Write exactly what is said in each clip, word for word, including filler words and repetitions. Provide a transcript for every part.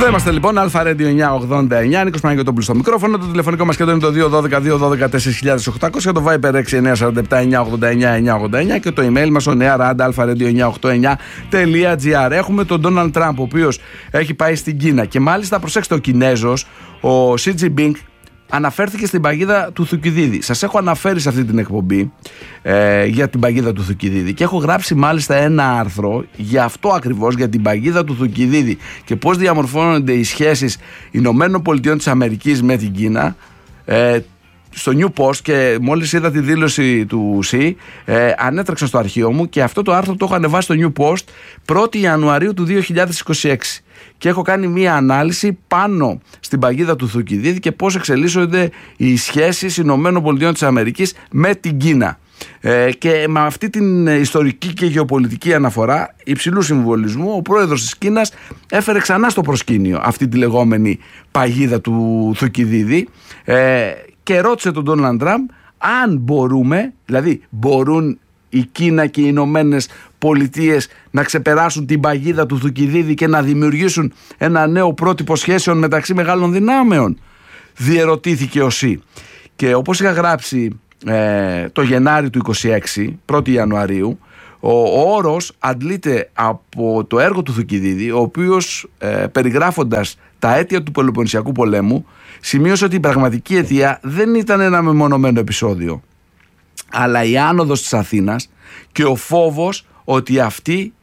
Εδώ είμαστε λοιπόν, Αλφα Radio εννιακόσια ογδόντα εννιά, Νίκος Παναγιώτοπουλος στο μικρόφωνο. Το τηλεφωνικό μας κέντρο είναι το δύο ένα δύο δύο ένα δύο τέσσερα χιλιάδες οκτακόσια, το Viber έξι εννιά τέσσερα επτά εννιά ογδόντα εννιά εννιά ογδόντα εννιά και το email μας ο νεαράντα αλφα ρέιντιο εννιακόσια ογδόντα εννιά τελεία τζι άρ. Έχουμε τον Ντόναλντ Τραμπ, ο οποίος έχει πάει στην Κίνα και μάλιστα, προσέξτε, ο Κινέζος, ο Σι Τζινπίνγκ, αναφέρθηκε στην παγίδα του Θουκυδίδη. Σας έχω αναφέρει σε αυτή την εκπομπή ε, για την παγίδα του Θουκυδίδη και έχω γράψει μάλιστα ένα άρθρο για αυτό ακριβώς, για την παγίδα του Θουκυδίδη και πώς διαμορφώνονται οι σχέσεις Ηνωμένων Πολιτειών της Αμερικής με την Κίνα, ε, στο New Post, και μόλις είδα τη δήλωση του ΣΥ ε, ανέτρεξα στο αρχείο μου και αυτό το άρθρο το έχω ανεβάσει στο New Post πρώτη Ιανουαρίου του δύο χιλιάδες είκοσι έξι και έχω κάνει μία ανάλυση πάνω στην παγίδα του Θουκυδίδη και πώς εξελίσσονται οι σχέσεις Ηνωμένων Πολιτειών της Αμερικής με την Κίνα. Ε, και με αυτή την ιστορική και γεωπολιτική αναφορά υψηλού συμβολισμού, ο πρόεδρος της Κίνας έφερε ξανά στο προσκήνιο αυτή τη λεγόμενη παγίδα του Θουκυδίδη ε, και ρώτησε τον Ντόναλντ Τραμπ αν μπορούμε, δηλαδή μπορούν η Κίνα και οι Ηνωμένες Πολιτείες να ξεπεράσουν την παγίδα του Θουκυδίδη και να δημιουργήσουν ένα νέο πρότυπο σχέσεων μεταξύ μεγάλων δυνάμεων, διερωτήθηκε ο ΣΥ. Και όπως είχα γράψει ε, το Γενάρη του είκοσι έξι, πρώτη Ιανουαρίου, ο, ο όρος αντλείται από το έργο του Θουκυδίδη, ο οποίος ε, περιγράφοντας τα αίτια του Πελοποννησιακού πολέμου σημείωσε ότι η πραγματική αιτία δεν ήταν ένα μεμονωμένο επεισόδιο, αλλά η άνοδος της Αθήνας και ο φόβος ότι αυτή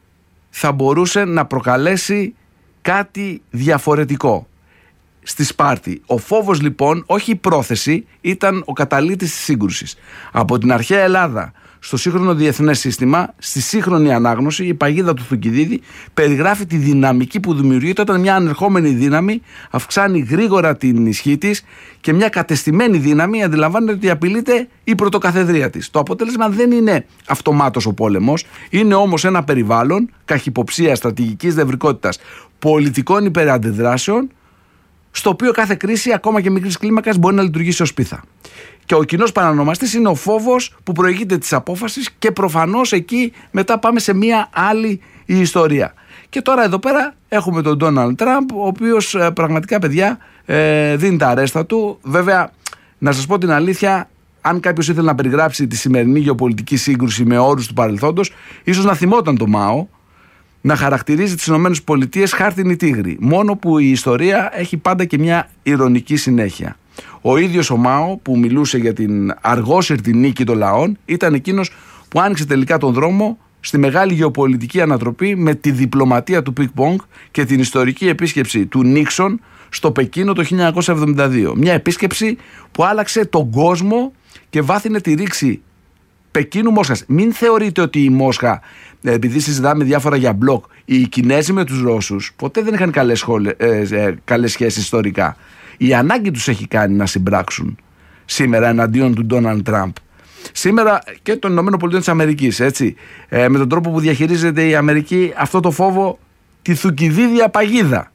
θα μπορούσε να προκαλέσει κάτι διαφορετικό στη Σπάρτη. Ο φόβος λοιπόν, όχι η πρόθεση, ήταν ο καταλύτης της σύγκρουσης. Από την αρχαία Ελλάδα στο σύγχρονο διεθνές σύστημα, στη σύγχρονη ανάγνωση, η παγίδα του Θουκυδίδη περιγράφει τη δυναμική που δημιουργείται όταν μια ανερχόμενη δύναμη αυξάνει γρήγορα την ισχύ της και μια κατεστημένη δύναμη αντιλαμβάνεται ότι απειλείται η πρωτοκαθεδρία της. Το αποτέλεσμα δεν είναι αυτομάτως ο πόλεμος, είναι όμως ένα περιβάλλον καχυποψίας, στρατηγικής νευρικότητας, πολιτικών υπεραντιδράσεων, στο οποίο κάθε κρίση, ακόμα και μικρής κλίμακας, μπορεί να λειτουργήσει ως πίθα. Και ο κοινός παρανομαστής είναι ο φόβος που προηγείται της απόφασης και προφανώς εκεί μετά πάμε σε μια άλλη ιστορία. Και τώρα εδώ πέρα έχουμε τον Ντόναλντ Τραμπ, ο οποίος ε, πραγματικά, παιδιά, ε, δίνει τα αρέστα του. Βέβαια, να σας πω την αλήθεια, αν κάποιος ήθελε να περιγράψει τη σημερινή γεωπολιτική σύγκρουση με όρους του παρελθόντος, ίσως να θυμόταν το Μάο να χαρακτηρίζει τις Ηνωμένες Πολιτείες χάρτινη τίγρη, μόνο που η ιστορία έχει πάντα και μια ηρωνική συνέχεια. Ο ίδιος ο Μάο, που μιλούσε για την αργόσυρτη νίκη των λαών, ήταν εκείνος που άνοιξε τελικά τον δρόμο στη μεγάλη γεωπολιτική ανατροπή με τη διπλωματία του Πινκ Πονγκ και την ιστορική επίσκεψη του Νίξον στο Πεκίνο το χίλια εννιακόσια εβδομήντα δύο. Μια επίσκεψη που άλλαξε τον κόσμο και βάθινε τη ρήξη Πεκίνου-Μόσχας. Μην θεωρείτε ότι η Μόσχα, επειδή συζητάμε διάφορα για μπλοκ, οι Κινέζοι με τους Ρώσους ποτέ δεν είχαν καλές, σχόλε, ε, ε, καλές σχέσεις ιστορικά. Η ανάγκη τους έχει κάνει να συμπράξουν σήμερα εναντίον του Ντόναλντ Τραμπ. Σήμερα και των Ηνωμένων Πολιτειών της Αμερικής, έτσι, ε, με τον τρόπο που διαχειρίζεται η Αμερική αυτό το φόβο, τη Θουκυδίδια παγίδα.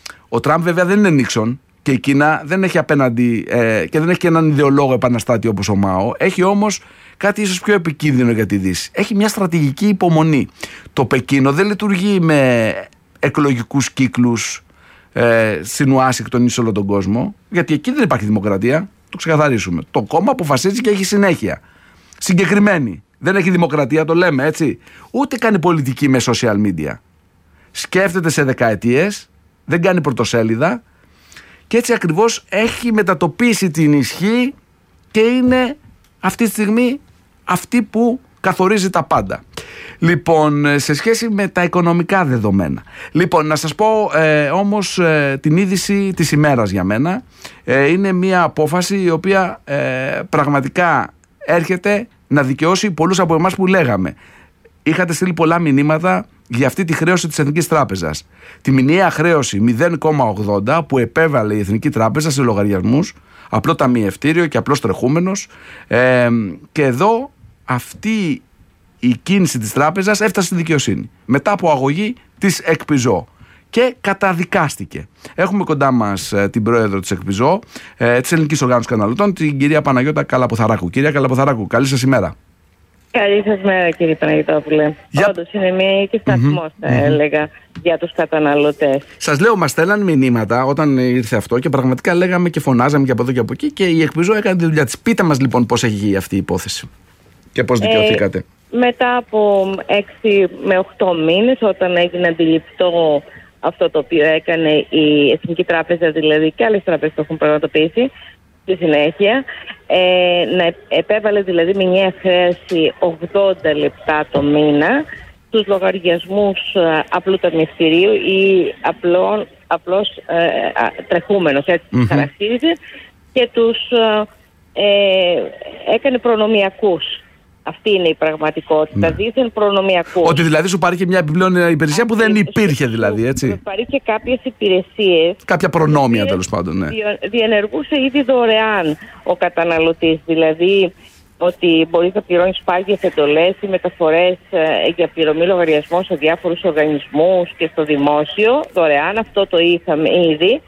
Ο Τραμπ βέβαια δεν είναι Νίξον και η Κίνα δεν έχει απέναντι ε, και δεν έχει και έναν ιδεολόγο επαναστάτη όπως ο Μάο. Έχει όμως κάτι ίσως πιο επικίνδυνο για τη Δύση. Έχει μια στρατηγική υπομονή. Το Πεκίνο δεν λειτουργεί με εκλογικούς κύκλους ε, στην Ουάσιγκτον ή σε όλο τον κόσμο, γιατί εκεί δεν υπάρχει δημοκρατία. Το ξεκαθαρίσουμε. Το κόμμα αποφασίζει και έχει συνέχεια. Συγκεκριμένη. Δεν έχει δημοκρατία, το λέμε έτσι. Ούτε κάνει πολιτική με social media. Σκέφτεται σε δεκαετίες, δεν κάνει πρωτοσέλιδα και έτσι ακριβώς έχει μετατοπίσει την ισχύ και είναι αυτή τη στιγμή αυτή που καθορίζει τα πάντα. Λοιπόν, σε σχέση με τα οικονομικά δεδομένα. Λοιπόν, να σας πω ε, όμως ε, την είδηση της ημέρας για μένα. Ε, είναι μια απόφαση η οποία ε, πραγματικά έρχεται να δικαιώσει πολλούς από εμάς που λέγαμε. Είχατε στείλει πολλά μηνύματα για αυτή τη χρέωση της Εθνικής Τράπεζας. Τη μηνιαία χρέωση μηδέν κόμμα ογδόντα που επέβαλε η Εθνική Τράπεζα σε λογαριασμούς, απλό ταμιευτήριο και απλός τρεχούμενος. Ε, και εδώ αυτή η κίνηση της τράπεζας έφτασε στη δικαιοσύνη μετά από αγωγή της ΕΚΠΙΖΟ και καταδικάστηκε. Έχουμε κοντά μας ε, την πρόεδρο της ΕΚΠΙΖΟ, ε, της Ελληνικής Οργάνωσης Καταναλωτών, την κυρία Παναγιώτα Καλαποθαράκου. Κυρία Καλαποθαράκου, καλή σας ημέρα. Καλή σας μέρα, κύριε Παναγιτόπουλε. Για... Όντως είναι μία και σταθμός, mm-hmm. θα έλεγα, για τους καταναλωτές. Σας λέω, μας στέλναν μηνύματα όταν ήρθε αυτό και πραγματικά λέγαμε και φωνάζαμε και από εδώ και από εκεί και η Εκπιζώ έκανε τη δουλειά της. Πείτε μας λοιπόν πώς έχει αυτή η υπόθεση και πώς δικαιωθήκατε. Ε, μετά από έξι με οκτώ μήνες, όταν έγινε αντιληπτό αυτό το οποίο έκανε η Εθνική Τράπεζα, δηλαδή και άλλες τράπεζες το έχουν πραγματοποιήσει στη συνέχεια, ε, να επέβαλε δηλαδή μηνιαία χρέωση ογδόντα λεπτά το μήνα στους λογαριασμούς ε, απλού ταμιευτηρίου ή απλό, απλώς ε, ε, τρεχούμενος, έτσι mm-hmm. χαρακτήριζε, και τους ε, ε, έκανε προνομιακούς. Αυτή είναι η πραγματικότητα. Ναι. Δίθεν προνομιακούς. Ότι δηλαδή σου πάρει και μια επιπλέον υπηρεσία που δεν υπήρχε, δηλαδή, έτσι. Σου πάρει και κάποιες υπηρεσίες. Κάποια προνόμια, τέλος πάντων, ναι. Διενεργούσε ήδη δωρεάν ο καταναλωτής. Δηλαδή ότι μπορείς να πληρώνεις πάγιες εντολές ή μεταφορές ε, για πληρωμή λογαριασμών σε διάφορους οργανισμούς και στο δημόσιο. Δωρεάν, αυτό το είχαμε ήδη.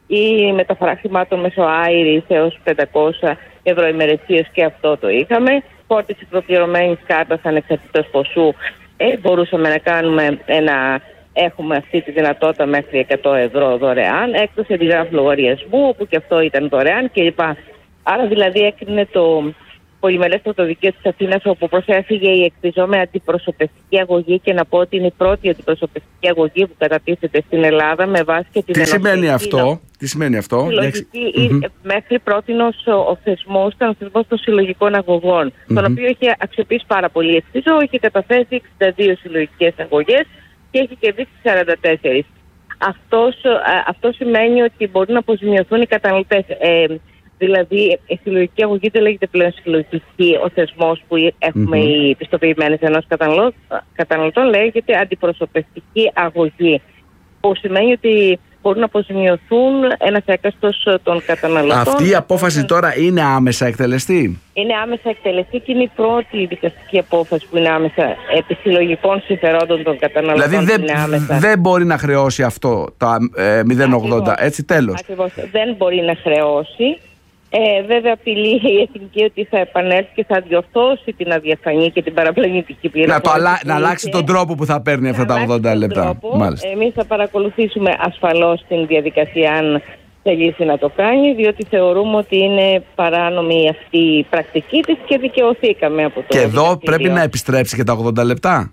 Ή μεταφορά χρημάτων μέσω άιρης έως πεντακόσια ευρώ ημερησίες, και αυτό το είχαμε. Φόρτιση προπληρωμένης κάρτας ανεξαρτήτως ποσού, ε, μπορούσαμε να κάνουμε ένα, έχουμε αυτή τη δυνατότητα μέχρι εκατό ευρώ δωρεάν, έκδοση αντιγράφου λογαριασμού, όπου και αυτό ήταν δωρεάν κλπ. Άρα δηλαδή έκρινε το πολυμερές πρωτοδικείο της Αθήνας, όπου προσέφυγε η Εκπιζώ με αντιπροσωπευτική αγωγή, και να πω ότι είναι η πρώτη αντιπροσωπευτική αγωγή που κατατίθεται στην Ελλάδα με βάση και την Τι σημαίνει αυτό, τι σημαίνει αυτό. Λογική, mm-hmm. Μέχρι πρότινος ο θεσμός ήταν ο θεσμός των συλλογικών αγωγών, mm-hmm. τον οποίο είχε αξιοποιήσει πάρα πολύ η Εκπιζώ, είχε καταθέσει εξήντα δύο συλλογικές αγωγές και έχει κερδίσει σαράντα τέσσερα. Αυτός, αυτό σημαίνει ότι μπορούν να αποζημιωθούν οι καταναλωτές. Ε, Δηλαδή, η συλλογική αγωγή δεν λέγεται πλέον συλλογική, ο θεσμός που έχουμε mm-hmm. οι πιστοποιημένες ενός καταναλωτών, λέγεται αντιπροσωπευτική αγωγή. Που σημαίνει ότι μπορούν να αποζημιωθούν ένας έκαστος των καταναλωτών. Αυτή η απόφαση τώρα είναι άμεσα εκτελεστή. Είναι άμεσα εκτελεστή και είναι η πρώτη δικαστική απόφαση που είναι άμεσα επί συλλογικών συμφερόντων των καταναλωτών. Δηλαδή δεν δε μπορεί να χρεώσει αυτό τα ε, μηδέν κόμμα ογδόντα, έτσι, τέλος. Ακριβώς, δεν μπορεί να χρεώσει. Ε, βέβαια απειλεί η Εθνική ότι θα επανέλθει και θα διορθώσει την αδιαφανή και την παραπλανητική πληροφορία. Να, αλα... να αλλάξει τον τρόπο που θα παίρνει αυτά τα ογδόντα λεπτά. Εμείς θα παρακολουθήσουμε ασφαλώς την διαδικασία, αν θελήσει να το κάνει, διότι θεωρούμε ότι είναι παράνομη αυτή η πρακτική της και δικαιωθήκαμε από το. Και εδώ δικαστήριο. Πρέπει να επιστρέψει και τα ογδόντα λεπτά.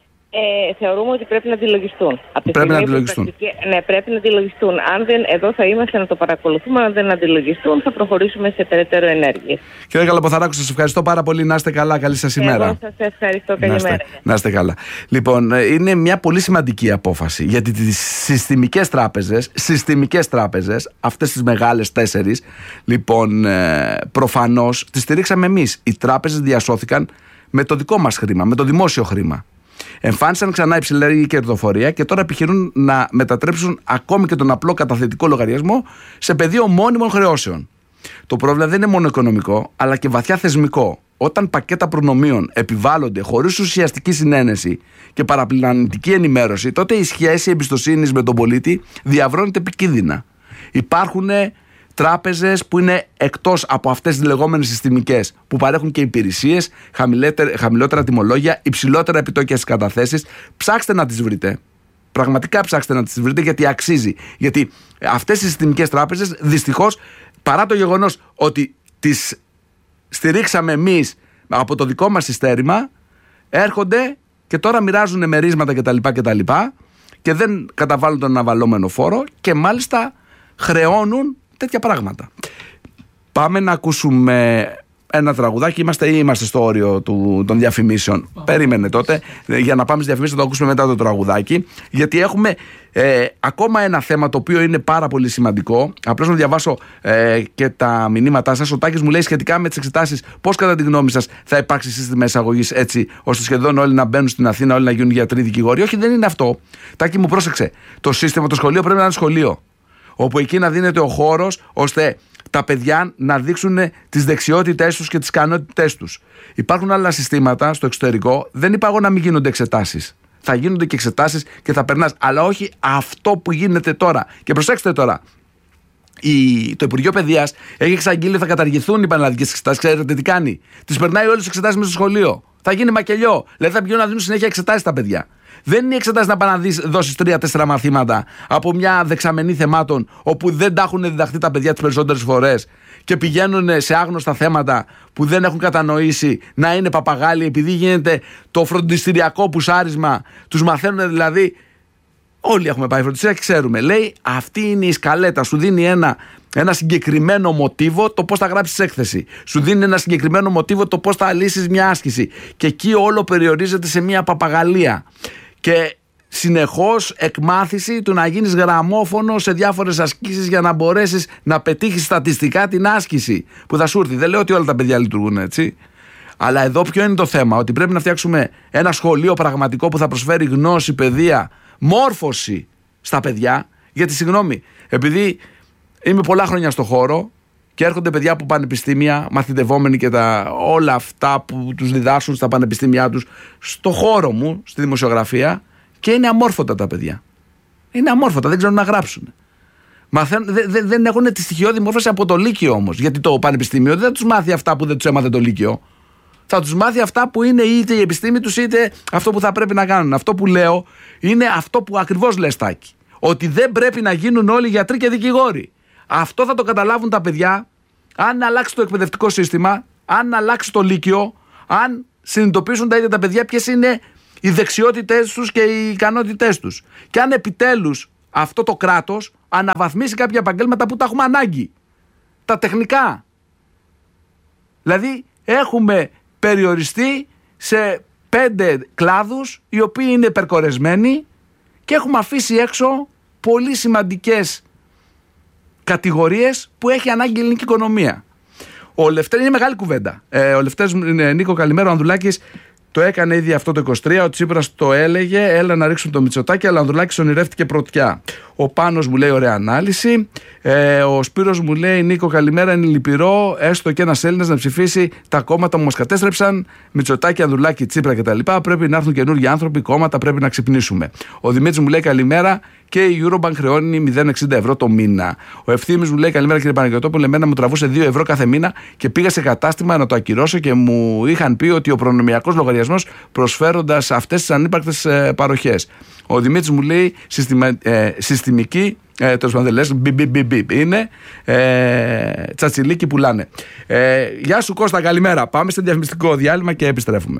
Ε, θεωρούμε ότι πρέπει να αντιλογιστούν. Πρέπει να αντιλογιστούν. Ναι, πρέπει να αντιλογιστούν. Αν δεν, εδώ θα είμαστε να το παρακολουθούμε. Αν δεν αντιλογιστούν, θα προχωρήσουμε σε περαιτέρω ενέργειες. Κύριε Καλαποθαράκου, σας ευχαριστώ πάρα πολύ. Να είστε καλά. Καλή σας ημέρα. Εγώ σας ευχαριστώ. Καλημέρα. Να είστε καλά. Λοιπόν, είναι μια πολύ σημαντική απόφαση. Γιατί τις συστημικές τράπεζες, συστημικές τράπεζες, αυτές τις μεγάλες τέσσερις, λοιπόν, προφανώς τις στηρίξαμε εμείς. Οι τράπεζες διασώθηκαν με το δικό μας χρήμα, με το δημόσιο χρήμα. Εμφάνισαν ξανά υψηλή κερδοφορία και τώρα επιχειρούν να μετατρέψουν ακόμη και τον απλό καταθετικό λογαριασμό σε πεδίο μόνιμων χρεώσεων. Το πρόβλημα δεν είναι μόνο οικονομικό, αλλά και βαθιά θεσμικό. Όταν πακέτα προνομίων επιβάλλονται χωρίς ουσιαστική συνένεση και παραπλανητική ενημέρωση, τότε η σχέση εμπιστοσύνης με τον πολίτη διαβρώνεται επικίνδυνα. Υπάρχουν τράπεζες που είναι εκτός από αυτές τις λεγόμενες συστημικές, που παρέχουν και υπηρεσίες, χαμηλότερα τιμολόγια, υψηλότερα επιτόκια στις καταθέσεις. Ψάξτε να τις βρείτε. Πραγματικά ψάξτε να τις βρείτε, γιατί αξίζει. Γιατί αυτές οι συστημικές τράπεζες, δυστυχώς, παρά το γεγονός ότι τις στηρίξαμε εμείς από το δικό μας συστέρημα, έρχονται και τώρα μοιράζουν μερίσματα κτλ. κτλ. Και δεν καταβάλουν τον αναβαλλόμενο φόρο και μάλιστα χρεώνουν τέτοια πράγματα. Πάμε να ακούσουμε ένα τραγουδάκι. Είμαστε ή είμαστε στο όριο του, των διαφημίσεων? Oh. Περίμενε τότε. Για να πάμε στις διαφημίσεις θα το ακούσουμε μετά το τραγουδάκι. Γιατί έχουμε ε, ακόμα ένα θέμα το οποίο είναι πάρα πολύ σημαντικό. Απλώς να διαβάσω ε, και τα μηνύματά σας. Ο Τάκης μου λέει σχετικά με τις εξετάσεις, πώς κατά τη γνώμη σας θα υπάρξει σύστημα εισαγωγής έτσι ώστε σχεδόν όλοι να μπαίνουν στην Αθήνα, όλοι να γίνουν γιατροί, δικηγόροι? Όχι, δεν είναι αυτό. Τάκη μου, πρόσεξε. Το σύστημα, το σχολείο πρέπει να είναι σχολείο, όπου εκεί να δίνεται ο χώρος ώστε τα παιδιά να δείξουν τις δεξιότητές τους και τις ικανότητές τους. Υπάρχουν άλλα συστήματα στο εξωτερικό, δεν είπα εγώ να μην γίνονται εξετάσεις. Θα γίνονται και εξετάσεις και θα περνάς, αλλά όχι αυτό που γίνεται τώρα. Και προσέξτε τώρα, Η, το Υπουργείο Παιδείας έχει εξαγγείλει ότι θα καταργηθούν οι πανελλαδικές εξετάσεις. Ξέρετε τι κάνει? Τις περνάει όλες τις εξετάσεις μέσα στο σχολείο. Θα γίνει μακελιό. Δηλαδή θα πηγαίνουν να δίνουν συνέχεια εξετάσεις στα παιδιά. Δεν είναι εξετάσεις να πάνε να δώσεις τρία-τέσσερα μαθήματα από μια δεξαμενή θεμάτων όπου δεν τα έχουν διδαχθεί τα παιδιά τις περισσότερες φορές και πηγαίνουν σε άγνωστα θέματα που δεν έχουν κατανοήσει να είναι παπαγάλοι, επειδή γίνεται το φροντιστηριακό πουσάρισμα. Τους μαθαίνουν δηλαδή. Όλοι έχουμε πάει φροντιστήρια και ξέρουμε. Λέει, αυτή είναι η σκαλέτα. Σου δίνει ένα, ένα συγκεκριμένο μοτίβο το πώς θα γράψεις έκθεση. Σου δίνει ένα συγκεκριμένο μοτίβο το πώς θα λύσεις μια άσκηση. Και εκεί όλο περιορίζεται σε μια παπαγαλία. Και συνεχώς εκμάθηση του να γίνεις γραμμόφωνο σε διάφορες ασκήσεις για να μπορέσεις να πετύχεις στατιστικά την άσκηση που θα σου έρθει. Δεν λέω ότι όλα τα παιδιά λειτουργούν έτσι. Αλλά εδώ ποιο είναι το θέμα? Ότι πρέπει να φτιάξουμε ένα σχολείο πραγματικό που θα προσφέρει γνώση, παιδεία, μόρφωση στα παιδιά. Γιατί συγγνώμη, επειδή είμαι πολλά χρόνια στο χώρο και έρχονται παιδιά από πανεπιστήμια, μαθητευόμενοι και τα, όλα αυτά που τους διδάσκουν στα πανεπιστήμια τους, στο χώρο μου, στη δημοσιογραφία, και είναι αμόρφωτα τα παιδιά. Είναι αμόρφωτα, δεν ξέρουν να γράψουν. Μαθαίνουν, δε, δε, δεν έχουν τη στοιχειώδη μόρφωση από το Λύκειο όμως. Γιατί το πανεπιστήμιο δεν θα τους μάθει αυτά που δεν τους έμαθε το Λύκειο. Θα τους μάθει αυτά που είναι είτε η επιστήμη τους είτε αυτό που θα πρέπει να κάνουν. Αυτό που λέω είναι αυτό που ακριβώς λες, Τάκη. Ότι δεν πρέπει να γίνουν όλοι γιατροί και δικηγόροι. Αυτό θα το καταλάβουν τα παιδιά αν αλλάξει το εκπαιδευτικό σύστημα, αν αλλάξει το Λύκειο, αν συνειδητοποιήσουν τα ίδια τα παιδιά ποιες είναι οι δεξιότητες τους και οι ικανότητές τους. Και αν επιτέλους αυτό το κράτος αναβαθμίσει κάποια επαγγέλματα που τα έχουμε ανάγκη. Τα τεχνικά. Δηλαδή έχουμε περιοριστεί σε πέντε κλάδους οι οποίοι είναι υπερκορεσμένοι και έχουμε αφήσει έξω πολύ σημαντικές κατηγορίες που έχει ανάγκη η ελληνική οικονομία. Ο Λευτέρης, είναι μεγάλη κουβέντα. Ε, ο Λευτέρης, Νίκο, καλημέρα. Ο Ανδρουλάκης το έκανε ήδη αυτό το είκοσι τρία. Ο Τσίπρας το έλεγε, έλα να ρίξουν το Μητσοτάκη, αλλά ο Ανδρουλάκης ονειρεύτηκε πρωτιά. Ο Πάνος μου λέει ωραία ανάλυση. Ε, ο Σπύρος μου λέει, Νίκο, καλημέρα. Είναι λυπηρό έστω και ένας Έλληνας να ψηφίσει τα κόμματα που μας κατέστρεψαν. Μητσοτάκη, Ανδρουλάκη, Τσίπρα κτλ. Πρέπει να έρθουν καινούργιοι άνθρωποι, κόμματα πρέπει να ξυπνήσουμε. Ο Δημήτρης μου λέει καλημέρα. Και η Eurobank χρεώνει μηδέν κόμμα εξήντα ευρώ το μήνα. Ο Ευθύμης μου λέει καλημέρα κύριε Παναγιωτόπουλο. Εμένα μου τραβούσε δύο ευρώ κάθε μήνα και πήγα σε κατάστημα να το ακυρώσω και μου είχαν πει ότι ο προνομιακός λογαριασμός προσφέροντας αυτές τις ανύπαρκτες ε, παροχές. Ο Δημήτρης μου λέει συστημα, ε, συστημική, ε, τέλος πάντων δεν λες, μπιμπιμπιμπι είναι, ε, τσατσιλίκι πουλάνε. Ε, γεια σου Κώστα, καλημέρα. Πάμε σε διαφημιστικό διάλειμμα και επιστρέφουμε.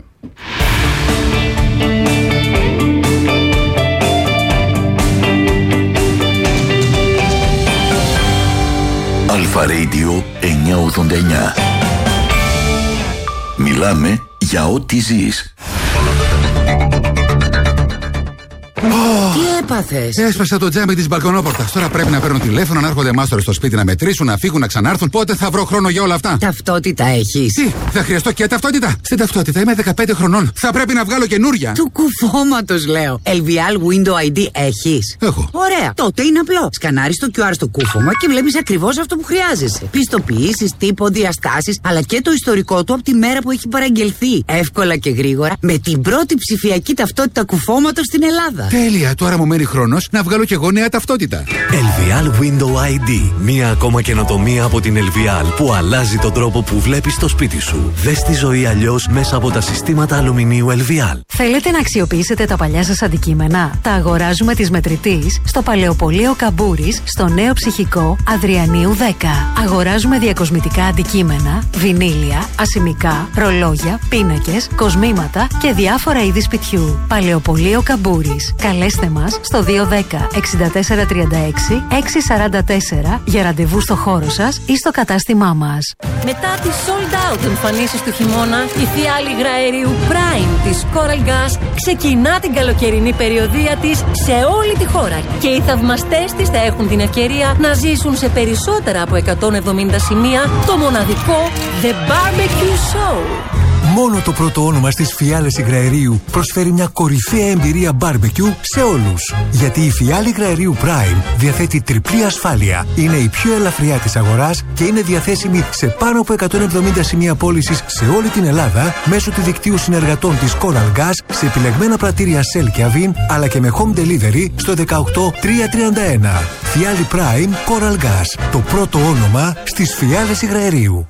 Αλφα Radio εννιακόσια ογδόντα εννιά. Μιλάμε για ό,τι ζεις. Τι έπαθες? Έσπασα το τζάμι της μπαλκονόπορτας. Τώρα πρέπει να παίρνω τηλέφωνο, να έρχονται μάστορες στο σπίτι να μετρήσουν, να φύγουν, να ξανάρθουν. Πότε θα βρω χρόνο για όλα αυτά? Ταυτότητα έχεις? Τι, θα χρειαστώ και ταυτότητα? Στην ταυτότητα είμαι δεκαπέντε χρονών. Θα πρέπει να βγάλω καινούρια. Του κουφώματος λέω. ελ βι ελ Window άι ντι έχεις? Έχω. Ωραία. Τότε είναι απλό. Σκανάρεις το κιου αρ στο κούφωμα και βλέπεις ακριβώς αυτό που χρειάζεσαι. Πιστοποιήσεις, τύπο, διαστάσεις, αλλά και το ιστορικό του από τη μέρα που έχει παραγγελθεί. Εύκολα και γρήγορα με την πρώτη ψηφιακή ταυτότητα κουφώματος στην Ελλάδα. Τέλεια, τώρα μου μένει χρόνος να βγάλω κι εγώ νέα ταυτότητα. ελ βι ελ Window άι ντι. Μία ακόμα καινοτομία από την ελ βι ελ που αλλάζει τον τρόπο που βλέπεις το σπίτι σου. Δες τη ζωή αλλιώς μέσα από τα συστήματα αλουμινίου ελ βι ελ. Θέλετε να αξιοποιήσετε τα παλιά σας αντικείμενα? Τα αγοράζουμε της Μετρητής στο Παλαιοπωλείο Καμπούρης, στο Νέο Ψυχικό Αδριανίου δέκα. Αγοράζουμε διακοσμητικά αντικείμενα, βινίλια, ασημικά, ρολόγια, πίνακες, κοσμήματα και διάφορα είδη σπιτιού. Παλαιοπωλείο Καμπούρης. Καλέστε μας στο δύο ένα μηδέν εξήντα τέσσερα τριάντα έξι έξι σαράντα τέσσερα για ραντεβού στο χώρο σας ή στο κατάστημά μας. Μετά τις sold out εμφανίσεις του χειμώνα, η φιάλη υγραερίου Prime της Coral Gas ξεκινά την καλοκαιρινή περιοδεία της σε όλη τη χώρα και οι θαυμαστές της θα έχουν την ευκαιρία να ζήσουν σε περισσότερα από εκατόν εβδομήντα σημεία το μοναδικό The Barbecue Show. Μόνο το πρώτο όνομα στις φιάλες υγραερίου προσφέρει μια κορυφαία εμπειρία barbecue σε όλους. Γιατί η φιάλη υγραερίου Prime διαθέτει τριπλή ασφάλεια, είναι η πιο ελαφριά της αγοράς και είναι διαθέσιμη σε πάνω από εκατόν εβδομήντα σημεία πώλησης σε όλη την Ελλάδα μέσω του δικτύου συνεργατών της Coral Gas σε επιλεγμένα πρατήρια Shell και Avin, αλλά και με home delivery στο δεκαοκτώ τριακόσια τριάντα ένα. Φιάλι Prime Coral Gas, το πρώτο όνομα στις φιάλες υγραερίου.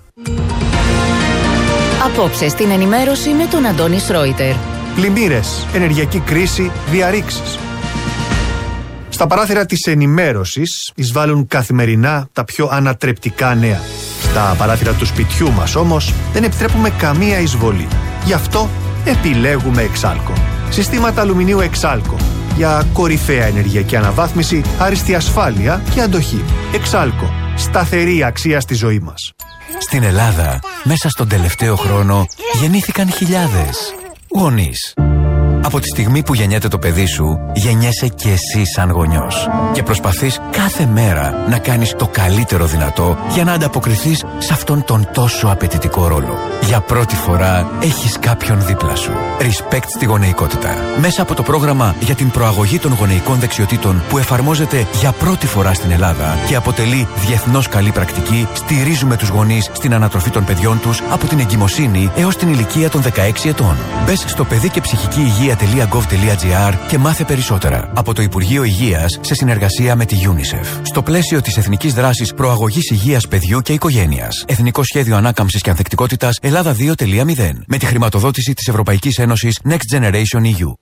Απόψε στην ενημέρωση με τον Αντώνη Σρόιτερ. Πλημμύρες, ενεργειακή κρίση, διαρρήξεις. Στα παράθυρα της ενημέρωσης εισβάλλουν καθημερινά τα πιο ανατρεπτικά νέα. Στα παράθυρα του σπιτιού μας όμως δεν επιτρέπουμε καμία εισβολή. Γι' αυτό επιλέγουμε Εξάλκο. Συστήματα αλουμινίου Εξάλκο. Για κορυφαία ενεργειακή αναβάθμιση, άριστη ασφάλεια και αντοχή. Εξάλκο. Σταθερή αξία στη ζωή μας. Στην Ελλάδα, μέσα στον τελευταίο χρόνο, γεννήθηκαν χιλιάδες γονείς. Από τη στιγμή που γεννιέται το παιδί σου, γεννιέσαι και εσύ σαν γονιός. Και προσπαθείς κάθε μέρα να κάνεις το καλύτερο δυνατό για να ανταποκριθείς σε αυτόν τον τόσο απαιτητικό ρόλο. Για πρώτη φορά έχεις κάποιον δίπλα σου. Respect στη γονεϊκότητα. Μέσα από το πρόγραμμα για την προαγωγή των γονεϊκών δεξιοτήτων που εφαρμόζεται για πρώτη φορά στην Ελλάδα και αποτελεί διεθνώς καλή πρακτική, στηρίζουμε τους γονείς στην ανατροφή των παιδιών τους από την εγκυμοσύνη έως την ηλικία των δεκαέξι ετών. Μπες στο παιδί και ψυχική υγεία .gov.gr και μάθε περισσότερα από το Υπουργείο Υγείας σε συνεργασία με τη UNICEF. Στο πλαίσιο της Εθνικής Δράσης Προαγωγής Υγείας Παιδιού και Οικογένειας. Εθνικό Σχέδιο Ανάκαμψης και Ανθεκτικότητας Ελλάδα δύο κόμμα μηδέν. Με τη χρηματοδότηση της Ευρωπαϊκής Ένωσης Next Generation ι γιου.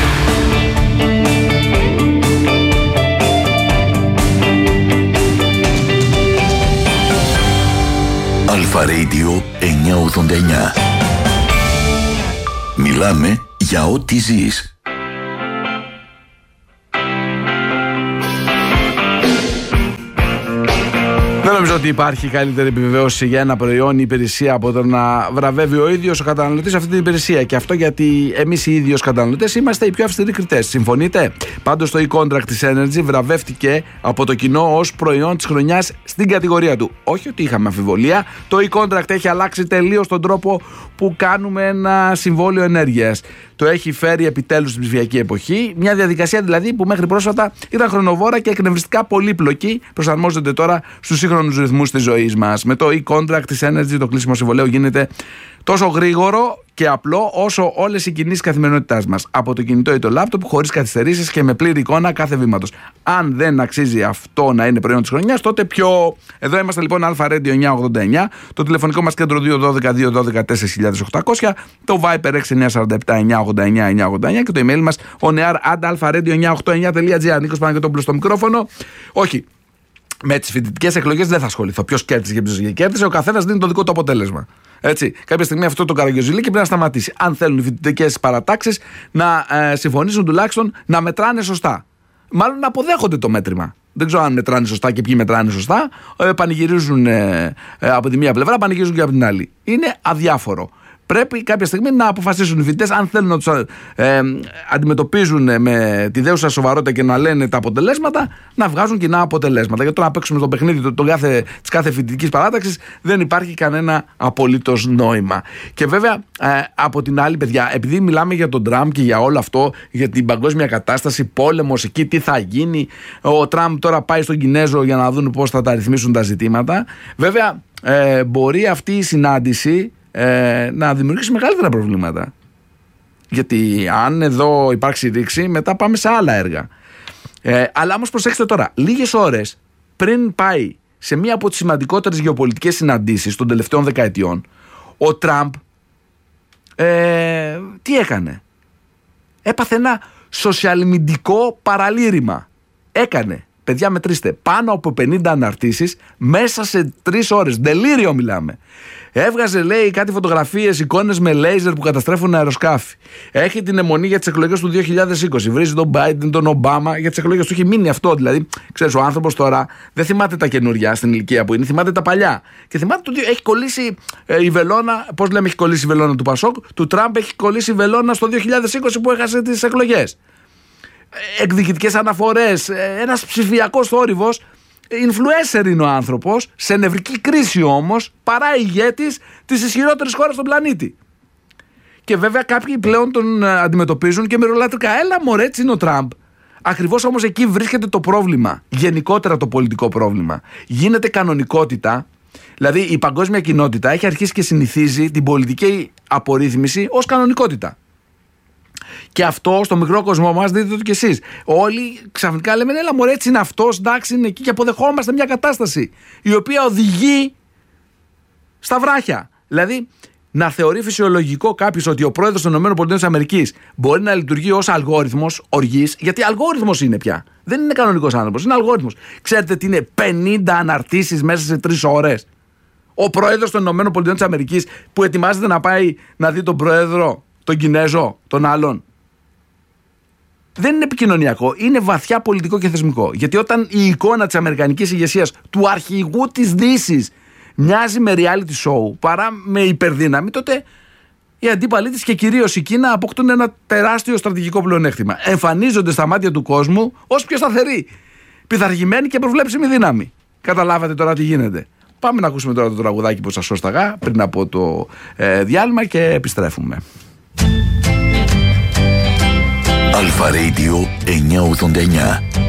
Αλφα Radio εννιακόσια ογδόντα εννιά. Μιλάμε για ό,τι ζεις. Δεν νομίζω ότι υπάρχει καλύτερη επιβεβαίωση για ένα προϊόν ή υπηρεσία από το να βραβεύει ο ίδιος ο καταναλωτής αυτή την υπηρεσία. Και αυτό γιατί εμείς οι ίδιοι ως καταναλωτές είμαστε οι πιο αυστηροί κριτές. Συμφωνείτε? Πάντως το e-contract της Energy βραβεύτηκε από το κοινό ως προϊόν της χρονιάς στην κατηγορία του. Όχι ότι είχαμε αμφιβολία. Το e-contract έχει αλλάξει τελείως τον τρόπο που κάνουμε ένα συμβόλαιο ενέργειας. Το έχει φέρει επιτέλους στην ψηφιακή εποχή. Μια διαδικασία δηλαδή που μέχρι πρόσφατα ήταν χρονοβόρα και εκνευριστικά πολύπλοκη. Προσαρμόζεται τώρα στους σύγχρονους ρυθμούς της ζωής μας. Με το e-contract της Energy το κλείσιμο συμβολαίου γίνεται τόσο γρήγορο και απλό όσο όλες οι κινήσεις καθημερινότητάς μας. Από το κινητό ή το λάπτοπ, χωρίς καθυστερήσεις και με πλήρη εικόνα κάθε βήματος. Αν δεν αξίζει αυτό να είναι προϊόν της χρονιάς, τότε ποιο? Εδώ είμαστε λοιπόν, Αλφα Radio εννιακόσια ογδόντα εννιά, το τηλεφωνικό μας κέντρο δύο ένα δύο δύο ένα δύο τέσσερα χιλιάδες οκτακόσια, το Viper έξι εννιά τέσσερα επτά εννιακόσια ογδόντα εννιά εννιακόσια ογδόντα εννιά και το email μας onear at alpha-radio εννιακόσια ογδόντα εννιά τελεία τζι άρ. Νίκος Παναγιωτόπουλος στο μικρόφωνο. Όχι. Με τις φοιτητικές εκλογές δεν θα ασχοληθώ. Ποιος κέρδισε και ποιος κέρδισε, ο καθένας δίνει το δικό του αποτέλεσμα. Έτσι. Κάποια στιγμή αυτό το καραγκιόζηλίκι πρέπει να σταματήσει. Αν θέλουν οι φοιτητικές παρατάξεις να ε, συμφωνήσουν τουλάχιστον να μετράνε σωστά. Μάλλον να αποδέχονται το μέτρημα. Δεν ξέρω αν μετράνε σωστά και ποιοι μετράνε σωστά. Ε, πανηγυρίζουν ε, ε, από τη μία πλευρά, πανηγυρίζουν και από την άλλη. Είναι αδιάφορο. Πρέπει κάποια στιγμή να αποφασίσουν οι φοιτητές αν θέλουν να τους ε, αντιμετωπίζουν με τη δέουσα σοβαρότητα και να λένε τα αποτελέσματα, να βγάζουν κοινά αποτελέσματα. Γιατί τώρα να παίξουμε το παιχνίδι το, το κάθε, της κάθε φοιτητικής παράταξης δεν υπάρχει κανένα απολύτως νόημα. Και βέβαια ε, από την άλλη, παιδιά, επειδή μιλάμε για τον Τραμπ και για όλο αυτό, για την παγκόσμια κατάσταση, πόλεμος εκεί, τι θα γίνει, ο Τραμπ τώρα πάει στον Κινέζο για να δουν πώς θα τα ρυθμίσουν τα ζητήματα. Βέβαια, ε, μπορεί αυτή η συνάντηση Ε, να δημιουργήσει μεγαλύτερα προβλήματα. Γιατί αν εδώ υπάρξει ρήξη, μετά πάμε σε άλλα έργα. Ε, αλλά όμως προσέξτε τώρα, λίγες ώρες πριν πάει σε μία από τις σημαντικότερες γεωπολιτικές συναντήσεις των τελευταίων δεκαετιών, ο Τραμπ ε, τι έκανε? Έπαθε ένα σοσιαλμιντικό παραλήρημα. Έκανε, παιδιά, μετρήστε, πάνω από πενήντα αναρτήσεις μέσα σε τρεις ώρες. Ντελήριο μιλάμε. Έβγαζε, λέει, κάτι φωτογραφίες, εικόνες με λέιζερ που καταστρέφουν αεροσκάφη. Έχει την αιμονή για τις εκλογές του δύο χιλιάδες είκοσι. Βρίζει τον Biden, τον Ομπάμα για τις εκλογές του. Έχει μείνει αυτό. Δηλαδή, ξέρεις, ο άνθρωπος τώρα δεν θυμάται τα καινούργια στην ηλικία που είναι, θυμάται τα παλιά. Και θυμάται ότι έχει κολλήσει ε, η βελόνα. Πώς λέμε, έχει κολλήσει η βελόνα του Πασόκ. Του Τραμπ έχει κολλήσει η βελόνα στο δύο χιλιάδες είκοσι που έχασε τις εκλογές. Εκδικητικές αναφορές, ένας ψηφιακός θόρυβος. Influencer είναι ο άνθρωπος, σε νευρική κρίση όμως, παρά ηγέτης της ισχυρότερης χώρας στον πλανήτη. Και βέβαια κάποιοι πλέον τον αντιμετωπίζουν και μυρολατρικά. Έλα μωρέ, έτσι είναι ο Τραμπ. Ακριβώς όμως εκεί βρίσκεται το πρόβλημα. Γενικότερα το πολιτικό πρόβλημα. Γίνεται κανονικότητα. Δηλαδή η παγκόσμια κοινότητα έχει αρχίσει και συνηθίζει την πολιτική απορρίθμιση ως κανονικότητα. Και αυτό στο μικρό κόσμο μας, δείτε το κι εσείς. Όλοι ξαφνικά λέμε, έλα μωρέ, έτσι είναι αυτός, εντάξει είναι εκεί, και αποδεχόμαστε μια κατάσταση η οποία οδηγεί στα βράχια. Δηλαδή, να θεωρεί φυσιολογικό κάποιος ότι ο πρόεδρος των ΗΠΑ μπορεί να λειτουργεί ως αλγόριθμος οργής, γιατί αλγόριθμος είναι πια. Δεν είναι κανονικός άνθρωπος, είναι αλγόριθμος. Ξέρετε τι είναι πενήντα αναρτήσεις μέσα σε τρεις ώρες. Ο πρόεδρος των ΗΠΑ που ετοιμάζεται να πάει να δει τον πρόεδρο, τον Κινέζο, τον άλλον. Δεν είναι επικοινωνιακό, είναι βαθιά πολιτικό και θεσμικό. Γιατί όταν η εικόνα της αμερικανικής ηγεσίας, του αρχηγού της Δύσης, μοιάζει με reality show παρά με υπερδύναμη, τότε οι αντίπαλοι της και κυρίως η Κίνα αποκτούν ένα τεράστιο στρατηγικό πλεονέκτημα. Εμφανίζονται στα μάτια του κόσμου ως πιο σταθεροί, πειθαρχημένοι και προβλέψιμη δύναμη. Καταλάβατε τώρα τι γίνεται. Πάμε να ακούσουμε τώρα το τραγουδάκι που σας σώσταγα πριν από το ε, διάλειμμα και επιστρέφουμε. Αλφα Radio εννιακόσια ογδόντα εννιά.